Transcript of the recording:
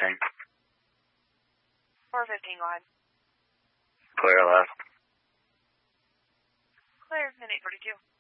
415. 415, go ahead. Clear left. Clear, 842.